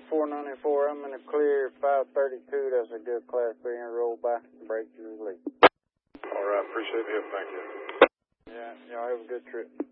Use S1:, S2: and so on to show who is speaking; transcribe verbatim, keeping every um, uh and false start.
S1: four ninety-four. I'm in a clear five thirty-two. That's a good class B and roll by. Break to the lead.
S2: All right. Appreciate the help. Thank you.
S1: Yeah, y'all have a good trip.